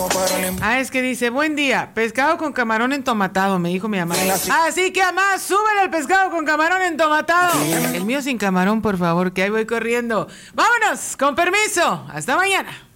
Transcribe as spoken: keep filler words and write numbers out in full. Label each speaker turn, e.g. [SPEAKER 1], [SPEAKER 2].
[SPEAKER 1] Ah, es que dice, buen día, pescado con camarón entomatado, me dijo mi mamá. Así que, mamá, súbele el pescado con camarón entomatado. El mío sin camarón, por favor, que ahí voy corriendo. Vámonos, con permiso. Hasta mañana.